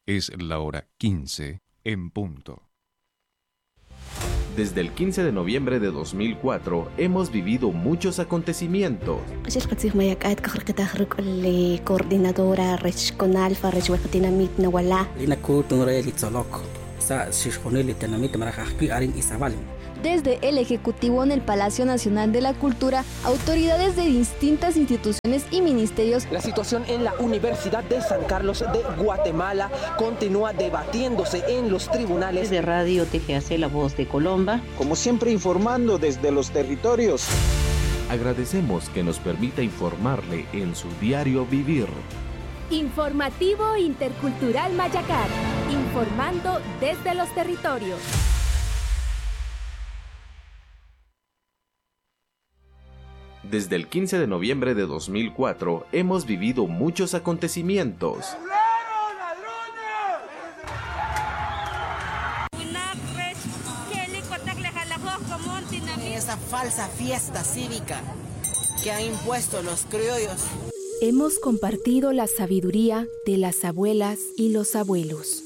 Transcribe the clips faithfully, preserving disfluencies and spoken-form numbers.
Es la hora quince en punto. Desde el quince de noviembre de dos mil cuatro hemos vivido muchos acontecimientos. Coordinadora regional Farrechhuecatinamit Nawala. Desde el Ejecutivo en el Palacio Nacional de la Cultura, autoridades de distintas instituciones y ministerios. La situación en la Universidad de San Carlos de Guatemala continúa debatiéndose en los tribunales. Desde Radio T G A C, La Voz de Colomba. Como siempre, informando desde los territorios. Agradecemos que nos permita informarle en su diario vivir. Informativo Intercultural Mayacar, informando desde los territorios. Desde el quince de noviembre de dos mil cuatro hemos vivido muchos acontecimientos. Esa falsa fiesta cívica que han impuesto los criollos. Hemos compartido la sabiduría de las abuelas y los abuelos.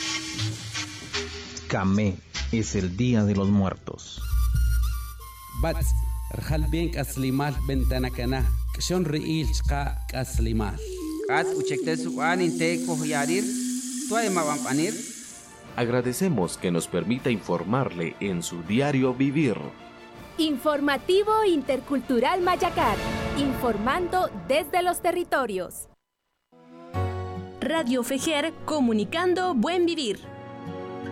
Camé es el Día de los Muertos. Bats, Rjal bien kaslimal bentanakana, kshon riil chqa kaslimal. Kat uchektes uanin te kohyarir, tuay mabampanir. Agradecemos que nos permita informarle en su diario vivir. Informativo Intercultural Mayacar, informando desde los territorios. Radio Fejer, comunicando buen vivir.